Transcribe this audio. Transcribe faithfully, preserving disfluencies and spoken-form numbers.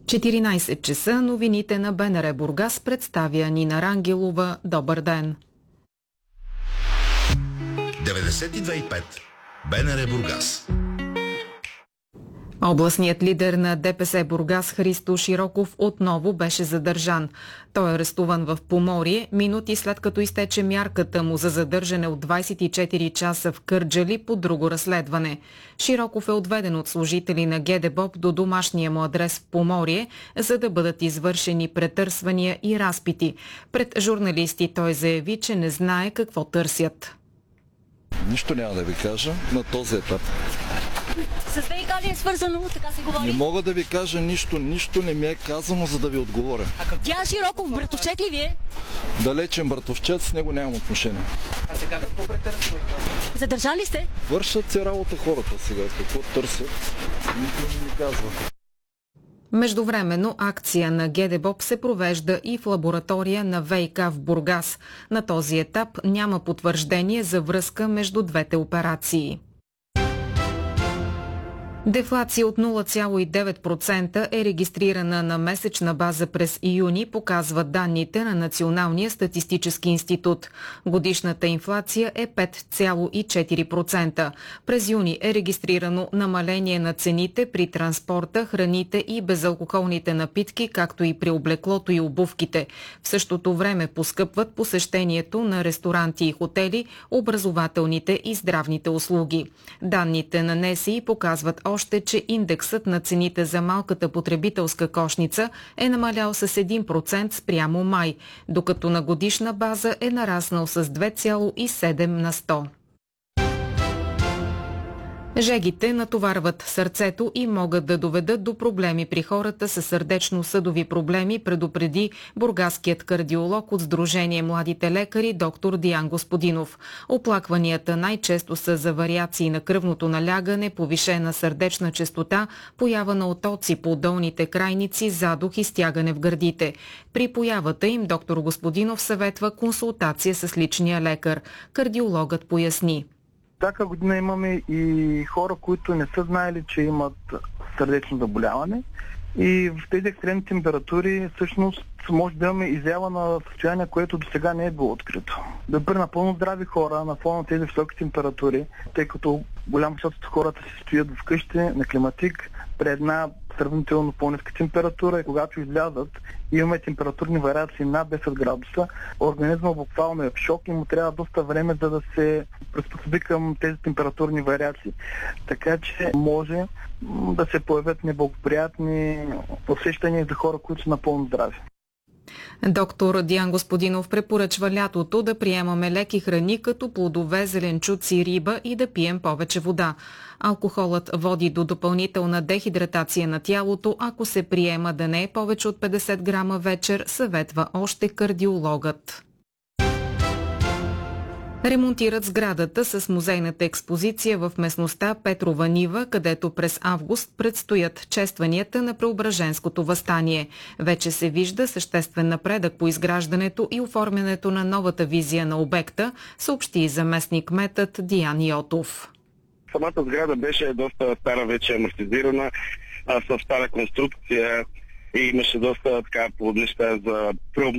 четиринайсет часа новините на БНР Бургас представя Нина Рангелова. Добър ден! деветдесет и две и пет БНР Бургас. Областният лидер на ДПС Бургас Христо Широков отново беше задържан. Той е арестуван в Поморие, минути след като изтече мярката му за задържане от двайсет и четири часа в Кърджали по друго разследване. Широков е отведен от служители на ГДБОП до домашния му адрес в Поморие, за да бъдат извършени претърсвания и разпити. Пред журналисти той заяви, че не знае какво търсят. Нищо няма да ви кажа на този етап. С ВИК ли е свързано, така се говори? Не мога да ви кажа нищо, нищо не ми е казано, за да ви отговоря. Дян Широков, братовчет ли вие? Далечен братовчет, с него нямам отношение. А сега какво претърсвате? Задържали сте? Вършат се работа хората сега, какво търсят, никой не ми казва. Междувременно акция на ГДБОП се провежда и в лаборатория на ВИК в Бургас. На този етап няма потвърждение за връзка между двете операции. Дефлация от нула цяло и девет процента е регистрирана на месечна база през июни, показват данните на Националния статистически институт. Годишната инфлация е пет цяло и четири процента. През юни е регистрирано намаление на цените при транспорта, храните и безалкохолните напитки, както и при облеклото и обувките. В същото време поскъпват посещението на ресторанти и хотели, образователните и здравните услуги. Данните на НСИ показват още, че индексът на цените за малката потребителска кошница е намалял с един процент спрямо май, докато на годишна база е нараснал с две цяло и седем на сто. Жегите натоварват сърцето и могат да доведат до проблеми при хората с сърдечно-съдови проблеми, предупреди бургаският кардиолог от Сдружение Младите лекари доктор Диан Господинов. Оплакванията най-често са за вариации на кръвното налягане, повишена сърдечна честота, поява на отоци по долните крайници, задух и стягане в гърдите. При появата им доктор Господинов съветва консултация с личния лекар. Кардиологът поясни. Всяка година имаме и хора, които не са знаели, че имат сърдечно заболяване, и в тези екстремни температури всъщност може да имаме изява на състояние, което до сега не е било открито. Да при напълно здрави хора на фона на тези високи температури, тъй като голяма част от хората се стоят вкъщи на климатик при една сравнително по-ниска температура, и когато излязат имаме температурни вариации над десет градуса, организмът буквално е в шок и му трябва доста време, за да се приспособи към тези температурни вариации. Така че може да се появят неблагоприятни усещания за хора, които са напълно здрави. Доктор Диан Господинов препоръчва лятото да приемаме леки храни като плодове, зеленчуци и риба и да пием повече вода. Алкохолът води до допълнителна дехидратация на тялото, ако се приема да не е повече от петдесет грама вечер, съветва още кардиологът. Ремонтират сградата с музейната експозиция в местността Петрова нива, където през август предстоят честванията на Преображенското въстание. Вече се вижда съществен напредък по изграждането и оформянето на новата визия на обекта, съобщи заместник-кметът Диан Йотов. Самата сграда беше доста стара, вече амортизирана, с стара конструкция и имаше доста така неща за